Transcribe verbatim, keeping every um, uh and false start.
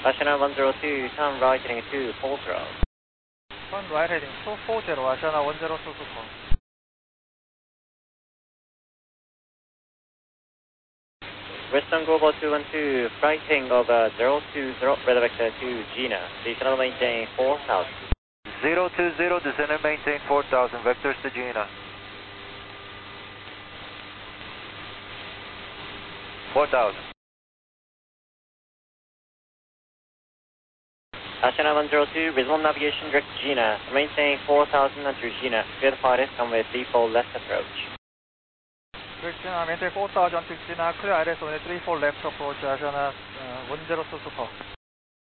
Ashana one zero two, turn right heading two, full throttle. Turn right heading two four zero, Ashana one zero two Super. Western Global two one two, flight heading over zero two zero, weather vector two, Gina. Descend maintain four thousand. zero two zero, descend and maintain four thousand, vectors to Gina. four thousand. Ashana one zero two, resume navigation direct Gina. Maintain four thousand under Gina. Clear the pilot, come with default left approach. Direct Gina, maintain four thousand to Gina, clear I L S on a three four left approach, Ashana uh, one zero two Super.